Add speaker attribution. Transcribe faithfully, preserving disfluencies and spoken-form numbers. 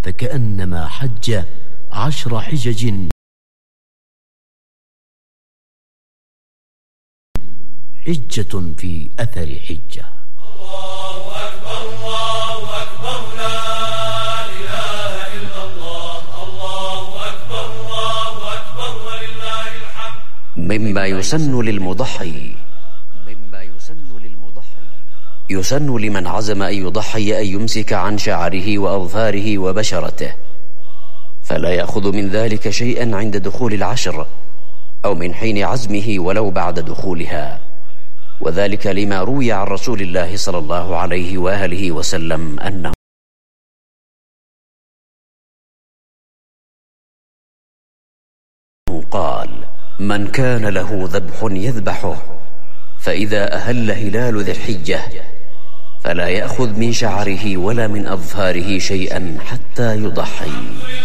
Speaker 1: فكأنما حج عشر حجج حجة في أثر حجة.
Speaker 2: الله أكبر الله أكبر لا إله إلا الله الله أكبر الله أكبر ولله الحمد.
Speaker 3: مما يسن للمضحي مما يسن للمضحي يسن لمن عزم أن يضحي أن يمسك عن شعره وأظفاره وبشرته، فلا يأخذ من ذلك شيئا عند دخول العشر أو من حين عزمه ولو بعد دخولها، وذلك لما روي عن رسول الله صلى الله عليه وآله وسلم أنه قال: من كان له ذبح يذبحه، فإذا أهل هلال ذي الحجة فلا يأخذ من شعره ولا من أظفاره شيئا حتى يضحي.